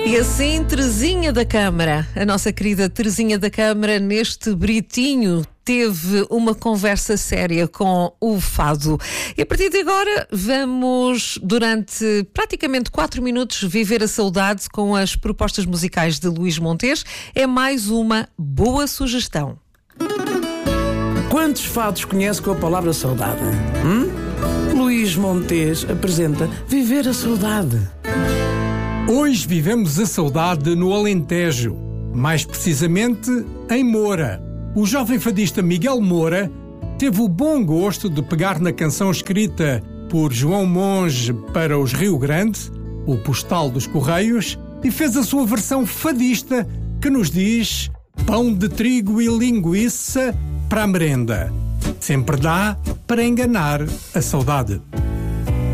E assim, Terezinha da Câmara, a nossa querida Terezinha da Câmara, neste Britinho, teve uma conversa séria com o Fado. E a partir de agora vamos, durante praticamente 4 minutos, viver a saudade com as propostas musicais de Luís Montes. É mais uma boa sugestão. Quantos fados conhece com a palavra saudade? Luís Montes apresenta Viver a Saudade. Hoje vivemos a saudade no Alentejo, mais precisamente em Moura. O jovem fadista Miguel Moura teve o bom gosto de pegar na canção escrita por João Monge para os Rio Grande, o Postal dos Correios, e fez a sua versão fadista que nos diz: pão de trigo e linguiça para a merenda. Sempre dá para enganar a saudade.